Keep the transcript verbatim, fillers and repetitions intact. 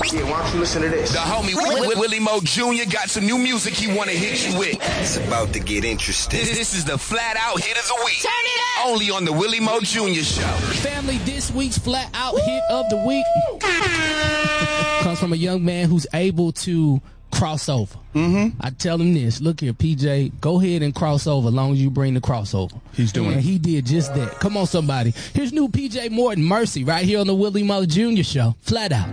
Yeah, why don't you listen to this? The homie Willie, Willie Mo Junior got some new music he want to hit you with. It's about to get interesting. This, this is the Flat Out Hit of the Week. Turn it up. Only on the Willie Mo Junior Show. Family, this week's Flat Out Hit of the Week comes from a young man who's able to cross over. Mm-hmm. I tell him this. Look here, P J, go ahead and cross over as long as you bring the crossover. He's doing and it. he did just that. Come on, somebody. Here's new P J Morton, Mercy, right here on the Willie Mo Junior Show. Flat Out.